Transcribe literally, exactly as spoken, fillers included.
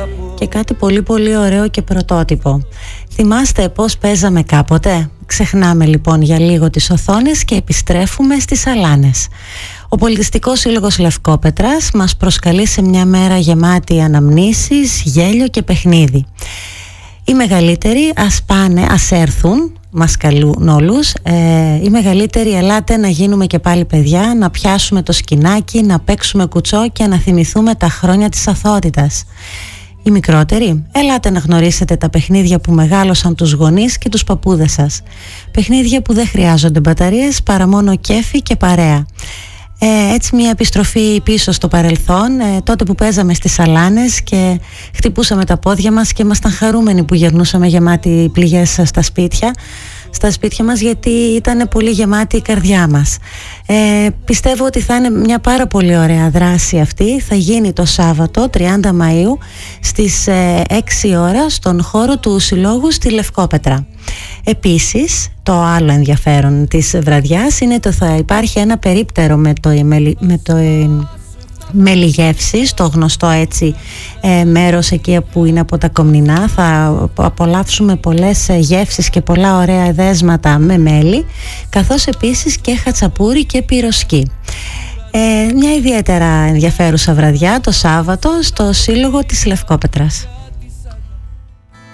Και κάτι πολύ πολύ ωραίο και πρωτότυπο. Θυμάστε πώς παίζαμε κάποτε? Ξεχνάμε λοιπόν για λίγο τις οθόνες και επιστρέφουμε στις σαλάνες. Ο Πολιτιστικός Σύλλογος Λευκόπετρας μας προσκαλεί σε μια μέρα γεμάτη αναμνήσεις, γέλιο και παιχνίδι. Οι μεγαλύτεροι ας πάνε, ας έρθουν, μας καλούν όλους. ε, Οι μεγαλύτεροι ελάτε να γίνουμε και πάλι παιδιά, να πιάσουμε το σκηνάκι, να παίξουμε κουτσό και να θυμηθούμε τα χρόνια της αθωότητας. Οι μικρότεροι, ελάτε να γνωρίσετε τα παιχνίδια που μεγάλωσαν τους γονείς και τους παππούδες σας. Παιχνίδια που δεν χρειάζονται μπαταρίες, παρά μόνο κέφι και παρέα. Ε, έτσι μια επιστροφή πίσω στο παρελθόν, ε, τότε που παίζαμε στις σαλάνες και χτυπούσαμε τα πόδια μας και ήμασταν χαρούμενοι που γερνούσαμε γεμάτοι πληγές στα σπίτια στα σπίτια μας, γιατί ήταν πολύ γεμάτη η καρδιά μας. Ε, πιστεύω ότι θα είναι μια πάρα πολύ ωραία δράση αυτή. Θα γίνει το Σάββατο τριάντα Μαΐου στις ε, έξι ώρα στον χώρο του Συλλόγου στη Λευκόπετρα. Επίσης, το άλλο ενδιαφέρον της βραδιάς είναι ότι θα υπάρχει ένα περίπτερο με το, με το μέλι γεύσης, το γνωστό έτσι ε, μέρος εκεί που είναι από τα Κομνηνά. Θα απολαύσουμε πολλές γεύσεις και πολλά ωραία εδέσματα με μέλι, καθώς επίσης και χατσαπούρι και πυροσκή. Ε, μια ιδιαίτερα ενδιαφέρουσα βραδιά το Σάββατο στο Σύλλογο της Λευκόπετρας.